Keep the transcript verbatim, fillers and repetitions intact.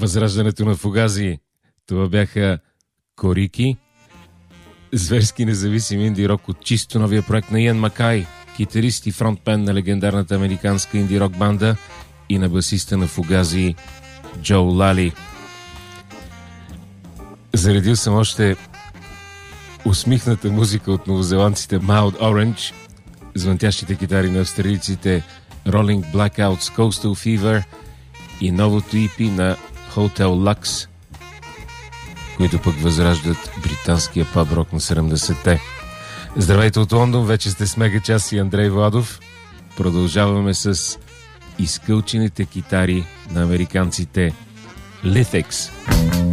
възраждането на Фугази. Това бяха Корики, зверски независим инди-рок от чисто новия проект на Иан Макай, китарист и фронтмен на легендарната американска инди-рок банда и на басиста на Фугази Джо Лали. Заредил съм още усмихната музика от новозеландците Mild Orange, звънтящите китари на австралийците Rolling Blackouts Coastal Fever и новото и пи на Hotel Lux, които пък възраждат британския паб-рок на седемдесетте. Здравейте от Лондон, вече сте с Мега Час и Андрей Владов. Продължаваме с изкълчените китари на американците Lithics.